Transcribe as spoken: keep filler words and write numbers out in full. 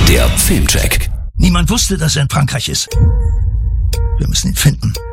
Der Filmcheck. Niemand wusste, dass er in Frankreich ist. Wir müssen ihn finden.